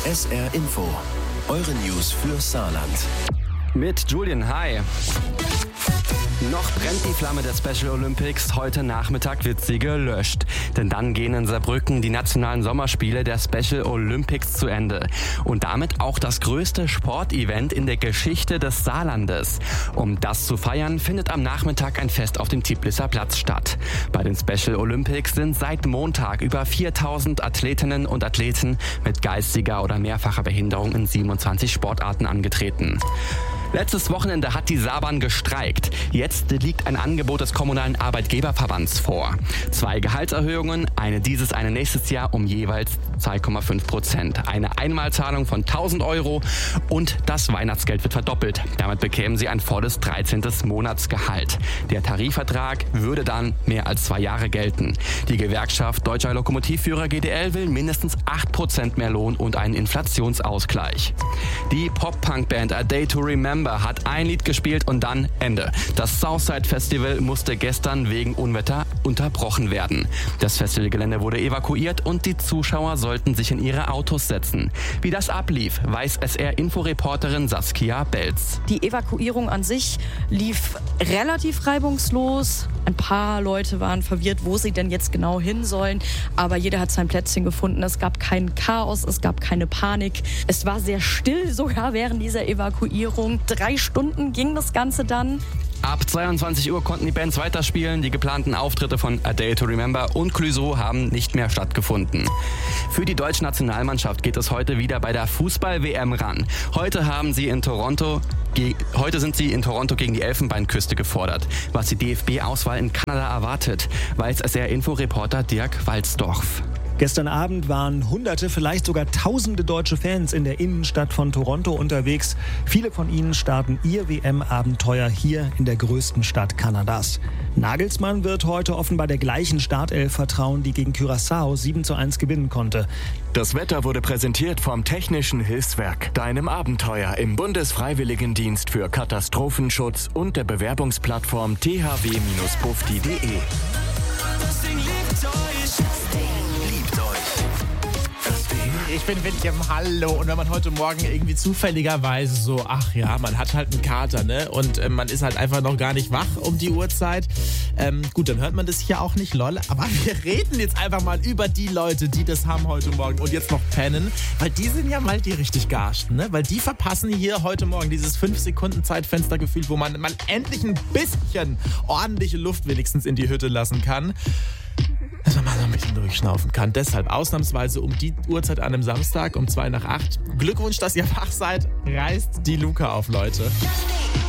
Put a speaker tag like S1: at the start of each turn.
S1: SR Info, eure News für Saarland.
S2: Mit Julian, hi. Noch brennt die Flamme der Special Olympics, heute Nachmittag wird sie gelöscht. Denn dann gehen in Saarbrücken die nationalen Sommerspiele der Special Olympics zu Ende. Und damit auch das größte Sportevent in der Geschichte des Saarlandes. Um das zu feiern, findet am Nachmittag ein Fest auf dem Tiblisser Platz statt. Bei den Special Olympics sind seit Montag über 4000 Athletinnen und Athleten mit geistiger oder mehrfacher Behinderung in 27 Sportarten angetreten. Letztes Wochenende hat die Saarbahn gestreikt. Jetzt liegt ein Angebot des Kommunalen Arbeitgeberverbands vor. 2 Gehaltserhöhungen, eine dieses, eine nächstes Jahr um jeweils 2,5%. Eine Einmalzahlung von 1.000 Euro und das Weihnachtsgeld wird verdoppelt. Damit bekämen sie ein volles 13. Monatsgehalt. Der Tarifvertrag würde dann mehr als 2 Jahre gelten. Die Gewerkschaft Deutscher Lokomotivführer GDL will mindestens 8% mehr Lohn und einen Inflationsausgleich. Die Pop-Punk-Band A Day to Remember hat ein Lied gespielt und dann Ende. Das Southside Festival musste gestern wegen Unwetter unterbrochen werden. Das Festivalgelände wurde evakuiert und die Zuschauer sollten sich in ihre Autos setzen. Wie das ablief, weiß SR-Info-Reporterin Saskia Belz.
S3: Die Evakuierung an sich lief relativ reibungslos. Ein paar Leute waren verwirrt, wo sie denn jetzt genau hin sollen. Aber jeder hat sein Plätzchen gefunden. Es gab kein Chaos, es gab keine Panik. Es war sehr still sogar während dieser Evakuierung. 3 Stunden ging das Ganze dann.
S2: Ab 22 Uhr konnten die Bands weiterspielen. Die geplanten Auftritte von A Day to Remember und Clouseau haben nicht mehr stattgefunden. Für die deutsche Nationalmannschaft geht es heute wieder bei der Fußball-WM ran. Heute sind sie in Toronto gegen die Elfenbeinküste gefordert. Was die DFB-Auswahl in Kanada erwartet, weiß SR-Info-Reporter Dirk Walzdorf.
S4: Gestern Abend waren Hunderte, vielleicht sogar Tausende deutsche Fans in der Innenstadt von Toronto unterwegs. Viele von ihnen starten ihr WM-Abenteuer hier in der größten Stadt Kanadas. Nagelsmann wird heute offenbar der gleichen Startelf vertrauen, die gegen Curaçao 7:1 gewinnen konnte.
S5: Das Wetter wurde präsentiert vom Technischen Hilfswerk, deinem Abenteuer im Bundesfreiwilligendienst für Katastrophenschutz und der Bewerbungsplattform thw-bufdi.de.
S6: Ich bin William, hallo. Und wenn man heute Morgen irgendwie zufälligerweise so, ach ja, man hat halt einen Kater, ne? Und man ist halt einfach noch gar nicht wach um die Uhrzeit. Gut, dann hört man das hier auch nicht, lol. Aber wir reden jetzt einfach mal über die Leute, die das haben heute Morgen und jetzt noch pennen. Weil die sind ja mal die richtig Garschten, ne? Weil die verpassen hier heute Morgen dieses 5-Sekunden-Zeitfenster gefühlt, wo man endlich ein bisschen ordentliche Luft wenigstens in die Hütte lassen kann. Dass man mal so ein bisschen durchschnaufen kann. Deshalb ausnahmsweise um die Uhrzeit an einem Samstag um 7:55. Glückwunsch, dass ihr wach seid. Reißt die Luke auf, Leute.